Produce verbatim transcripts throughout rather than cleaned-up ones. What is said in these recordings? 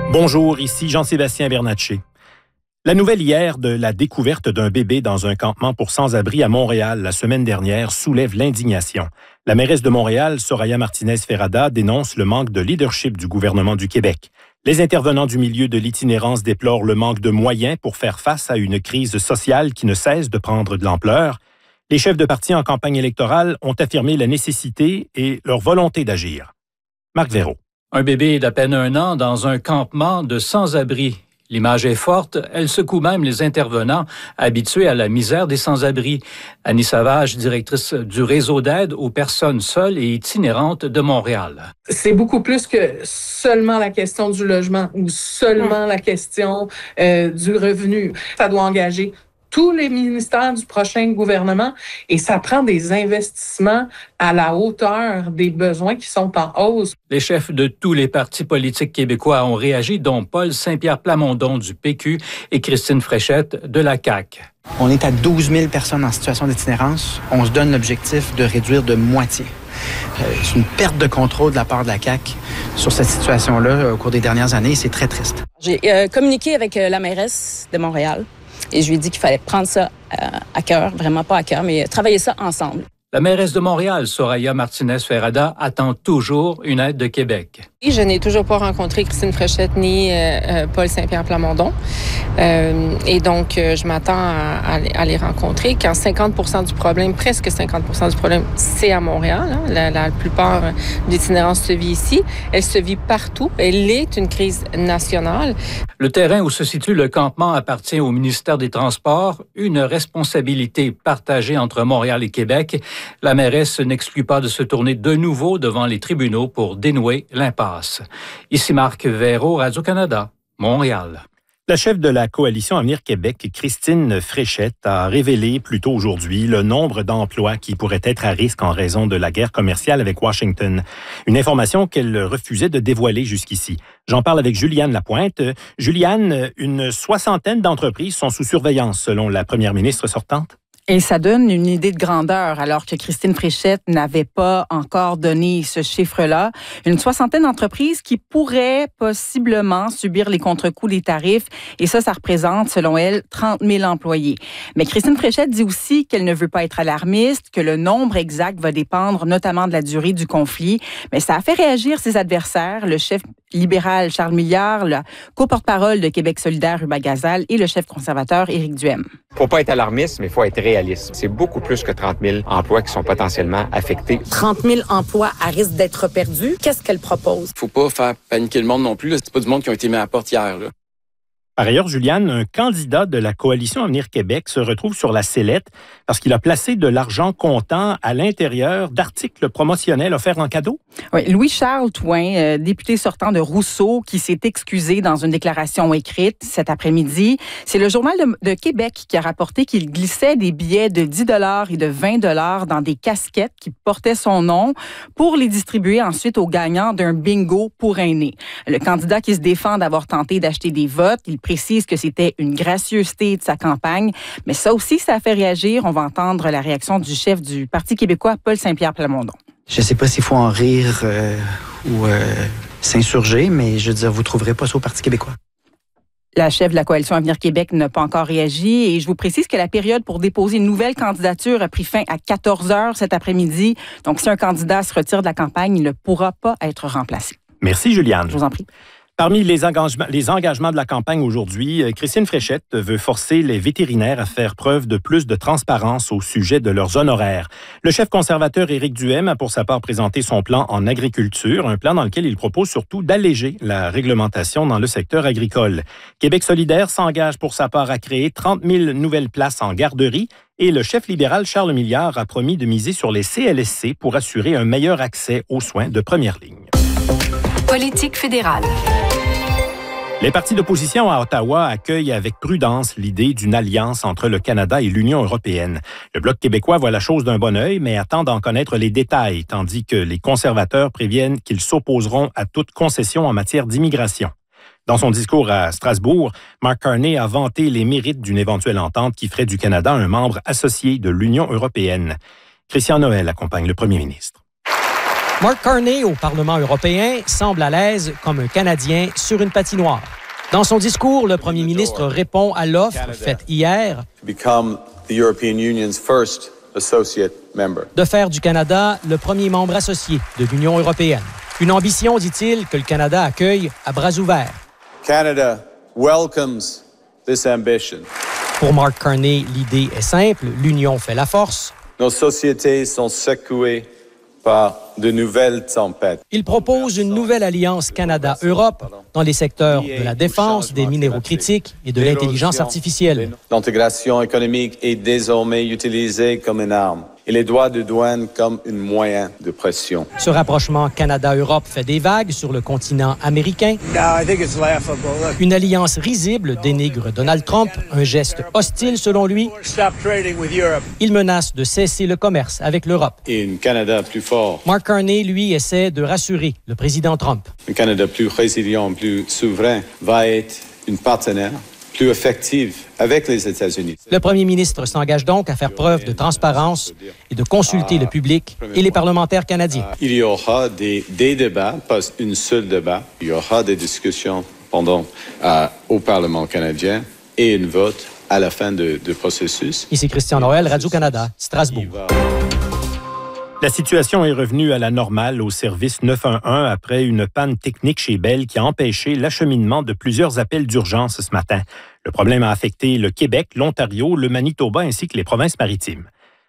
Bonjour, ici Jean-Sébastien Bernatchez. La nouvelle hier de la découverte d'un bébé dans un campement pour sans-abri à Montréal la semaine dernière soulève l'indignation. La mairesse de Montréal, Soraya Martinez-Ferrada, dénonce le manque de leadership du gouvernement du Québec. Les intervenants du milieu de l'itinérance déplorent le manque de moyens pour faire face à une crise sociale qui ne cesse de prendre de l'ampleur. Les chefs de parti en campagne électorale ont affirmé la nécessité et leur volonté d'agir. Marc Veyraud. Un bébé d'à peine un an dans un campement de sans-abri. L'image est forte, elle secoue même les intervenants habitués à la misère des sans-abri. Annie Savage, directrice du réseau d'aide aux personnes seules et itinérantes de Montréal. C'est beaucoup plus que seulement la question du logement ou seulement la question euh, du revenu. Ça doit engager tous les ministères du prochain gouvernement et ça prend des investissements à la hauteur des besoins qui sont en hausse. Les chefs de tous les partis politiques québécois ont réagi, dont Paul Saint-Pierre Plamondon du P Q et Christine Fréchette de la C A Q. On est à douze mille personnes en situation d'itinérance. On se donne l'objectif de réduire de moitié. Euh, c'est une perte de contrôle de la part de la C A Q sur cette situation-là au cours des dernières années. C'est très triste. J'ai euh, communiqué avec euh, la mairesse de Montréal. Et je lui ai dit qu'il fallait prendre ça euh, à cœur, vraiment pas à cœur, mais travailler ça ensemble. La mairesse de Montréal, Soraya Martinez-Ferrada, attend toujours une aide de Québec. Et je n'ai toujours pas rencontré Christine Fréchette ni euh, Paul Saint-Pierre Plamondon. Euh, et donc, euh, je m'attends à, à les rencontrer. Quand cinquante pour cent du problème, presque cinquante pour cent du problème, c'est à Montréal. Hein. La, la plupart de l'itinérance se vit ici. Elle se vit partout. Elle est une crise nationale. Le terrain où se situe le campement appartient au ministère des Transports, une responsabilité partagée entre Montréal et Québec. La mairesse n'exclut pas de se tourner de nouveau devant les tribunaux pour dénouer l'impasse. Ici Marc Veyraud, Radio-Canada, Montréal. La chef de la coalition Avenir Québec, Christine Fréchette, a révélé plus tôt aujourd'hui le nombre d'emplois qui pourraient être à risque en raison de la guerre commerciale avec Washington. Une information qu'elle refusait de dévoiler jusqu'ici. J'en parle avec Juliane Lapointe. Juliane, une soixantaine d'entreprises sont sous surveillance selon la première ministre sortante. Et ça donne une idée de grandeur, alors que Christine Fréchette n'avait pas encore donné ce chiffre-là. Une soixantaine d'entreprises qui pourraient possiblement subir les contre-coups des tarifs. Et ça, ça représente, selon elle, trente mille employés. Mais Christine Fréchette dit aussi qu'elle ne veut pas être alarmiste, que le nombre exact va dépendre notamment de la durée du conflit. Mais ça a fait réagir ses adversaires, le chef libéral Charles Milliard, le co-porte-parole de Québec solidaire Hubert Gazal et le chef conservateur Éric Duhem. Faut pas être alarmiste, mais il faut être réaliste. C'est beaucoup plus que trente mille emplois qui sont potentiellement affectés. trente mille emplois à risque d'être perdus. Qu'est-ce qu'elle propose? Faut pas faire paniquer le monde non plus. Là. C'est pas du monde qui ont été mis à la porte hier. Là. Par ailleurs, Juliane, un candidat de la coalition Avenir Québec se retrouve sur la sellette parce qu'il a placé de l'argent comptant à l'intérieur d'articles promotionnels offerts en cadeau. Oui, Louis-Charles Touin, euh, député sortant de Rousseau, qui s'est excusé dans une déclaration écrite cet après-midi. C'est le Journal de, de Québec qui a rapporté qu'il glissait des billets de dix dollars et de vingt dollars dans des casquettes qui portaient son nom pour les distribuer ensuite aux gagnants d'un bingo pour aînés. Le candidat qui se défend d'avoir tenté d'acheter des votes, il précise que c'était une gracieuseté de sa campagne, mais ça aussi, ça a fait réagir. On va entendre la réaction du chef du Parti québécois, Paul Saint-Pierre Plamondon. Je ne sais pas s'il faut en rire euh, ou euh, s'insurger, mais je veux dire, vous ne trouverez pas ça au Parti québécois. La chef de la coalition Avenir Québec n'a pas encore réagi et je vous précise que la période pour déposer une nouvelle candidature a pris fin à quatorze heures cet après-midi. Donc, si un candidat se retire de la campagne, il ne pourra pas être remplacé. Merci, Juliane. Je vous en prie. Parmi les engagements, les engagements de la campagne aujourd'hui, Christine Fréchette veut forcer les vétérinaires à faire preuve de plus de transparence au sujet de leurs honoraires. Le chef conservateur Éric Duhem a pour sa part présenté son plan en agriculture, un plan dans lequel il propose surtout d'alléger la réglementation dans le secteur agricole. Québec solidaire s'engage pour sa part à créer trente mille nouvelles places en garderie et le chef libéral Charles Milliard a promis de miser sur les C L S C pour assurer un meilleur accès aux soins de première ligne. Politique fédérale. Les partis d'opposition à Ottawa accueillent avec prudence l'idée d'une alliance entre le Canada et l'Union européenne. Le Bloc québécois voit la chose d'un bon œil, mais attend d'en connaître les détails, tandis que les conservateurs préviennent qu'ils s'opposeront à toute concession en matière d'immigration. Dans son discours à Strasbourg, Mark Carney a vanté les mérites d'une éventuelle entente qui ferait du Canada un membre associé de l'Union européenne. Christian Noël accompagne le premier ministre. Mark Carney, au Parlement européen, semble à l'aise comme un Canadien sur une patinoire. Dans son discours, le premier ministre répond à l'offre faite hier de faire du Canada le premier membre associé de l'Union européenne. Une ambition, dit-il, que le Canada accueille à bras ouverts. Canada welcomes this ambition. Pour Mark Carney, l'idée est simple, l'union fait la force. Nos sociétés sont secouées par de nouvelles tempêtes. Il propose une nouvelle alliance Canada-Europe dans les secteurs de la défense, des minéraux critiques et de l'intelligence artificielle. L'intégration économique est désormais utilisée comme une arme et les droits de douane comme un moyen de pression. Ce rapprochement Canada-Europe fait des vagues sur le continent américain. Une alliance risible dénigre Donald Trump, un geste hostile selon lui. Il menace de cesser le commerce avec l'Europe. Et un Canada plus fort. Mark Carney, lui, essaie de rassurer le président Trump. Un Canada plus résilient, plus souverain, va être une partenaire plus effective avec les États-Unis. Le premier ministre s'engage donc à faire preuve de transparence et de consulter le public et les parlementaires canadiens. Il y aura des, des débats, pas un seul débat. Il y aura des discussions pendant euh, au Parlement canadien et un vote à la fin du processus. Ici Christian Noël, Radio-Canada, Strasbourg. La situation est revenue à la normale au service neuf un un après une panne technique chez Bell qui a empêché l'acheminement de plusieurs appels d'urgence ce matin. Le problème a affecté le Québec, l'Ontario, le Manitoba ainsi que les provinces maritimes.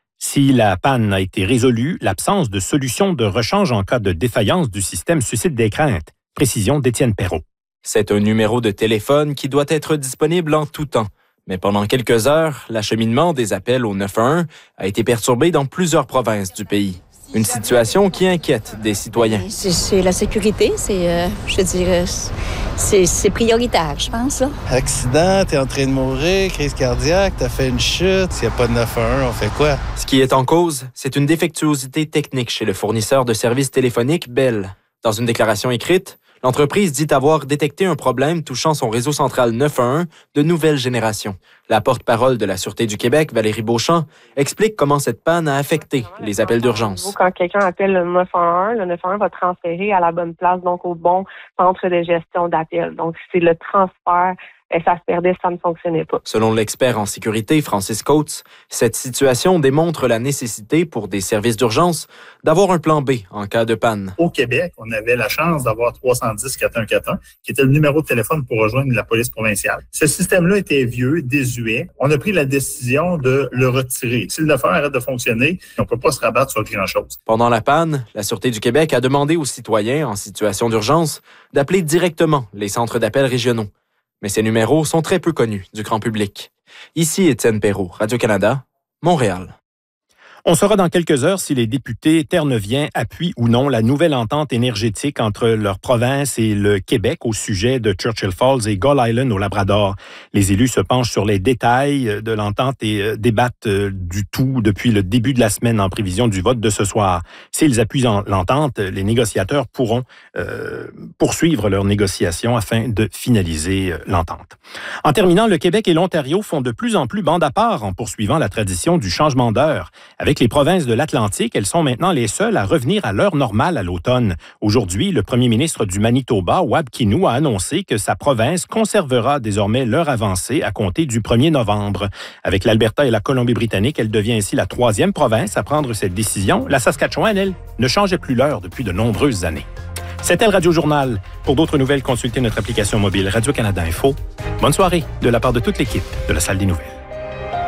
Si la panne a été résolue, l'absence de solution de rechange en cas de défaillance du système suscite des craintes. Précision d'Étienne Perrault. C'est un numéro de téléphone qui doit être disponible en tout temps. Mais pendant quelques heures, l'acheminement des appels au neuf un un a été perturbé dans plusieurs provinces du pays. Une situation qui inquiète des citoyens. C'est, c'est la sécurité, c'est, euh, je dirais, c'est, c'est prioritaire, je pense. Là. Accident, t'es en train de mourir, crise cardiaque, t'as fait une chute, s'il n'y a pas de neuf un un, on fait quoi? Ce qui est en cause, c'est une défectuosité technique chez le fournisseur de services téléphoniques Bell. Dans une déclaration écrite, l'entreprise dit avoir détecté un problème touchant son réseau central neuf un un de nouvelle génération. La porte-parole de la Sûreté du Québec, Valérie Beauchamp, explique comment cette panne a affecté les appels d'urgence. Quand quelqu'un appelle le neuf un un, le neuf un un va transférer à la bonne place, donc au bon centre de gestion d'appel. Donc, c'est le transfert. Et ça se perdait, ça ne fonctionnait pas. Selon l'expert en sécurité, Francis Coates, cette situation démontre la nécessité pour des services d'urgence d'avoir un plan B en cas de panne. Au Québec, on avait la chance d'avoir trois cent dix quatre un quatre un, qui était le numéro de téléphone pour rejoindre la police provinciale. Ce système-là était vieux, désuet. On a pris la décision de le retirer. Si le neuf un un arrête de fonctionner, on ne peut pas se rabattre sur grand-chose. Pendant la panne, la Sûreté du Québec a demandé aux citoyens en situation d'urgence d'appeler directement les centres d'appel régionaux. Mais ces numéros sont très peu connus du grand public. Ici Étienne Perrault, Radio-Canada, Montréal. On saura dans quelques heures si les députés terre-neuviens appuient ou non la nouvelle entente énergétique entre leur province et le Québec au sujet de Churchill Falls et Gull Island au Labrador. Les élus se penchent sur les détails de l'entente et débattent du tout depuis le début de la semaine en prévision du vote de ce soir. S'ils appuient l'entente, les négociateurs pourront euh, poursuivre leurs négociations afin de finaliser l'entente. En terminant, le Québec et l'Ontario font de plus en plus bande à part en poursuivant la tradition du changement d'heure. Avec les provinces de l'Atlantique, elles sont maintenant les seules à revenir à l'heure normale à l'automne. Aujourd'hui, le premier ministre du Manitoba, Wab Kinew, a annoncé que sa province conservera désormais l'heure avancée à compter du premier novembre. Avec l'Alberta et la Colombie-Britannique, elle devient ainsi la troisième province à prendre cette décision. La Saskatchewan, elle, ne changeait plus l'heure depuis de nombreuses années. C'était le Radio-Journal. Pour d'autres nouvelles, consultez notre application mobile Radio-Canada Info. Bonne soirée de la part de toute l'équipe de la Salle des Nouvelles.